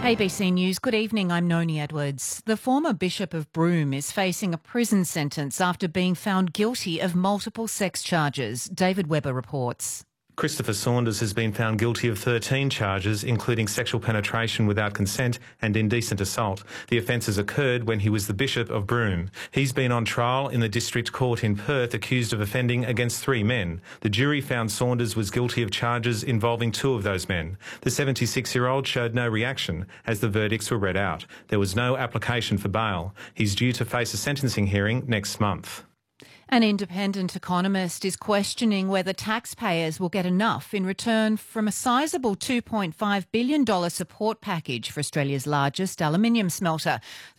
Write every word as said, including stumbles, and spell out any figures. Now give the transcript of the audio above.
A B C News, good evening, I'm Noni Edwards. The former Bishop of Broome is facing a prison sentence after being found guilty of multiple sex charges. David Webber reports. Christopher Saunders has been found guilty of thirteen charges, including sexual penetration without consent and indecent assault. The offences occurred when he was the Bishop of Broome. He's been on trial in the District Court in Perth, accused of offending against three men. The jury found Saunders was guilty of charges involving two of those men. The seventy-six-year-old showed no reaction as the verdicts were read out. There was no application for bail. He's due to face a sentencing hearing next month. An independent economist is questioning whether taxpayers will get enough in return from a sizable two point five billion dollars support package for Australia's largest aluminium smelter.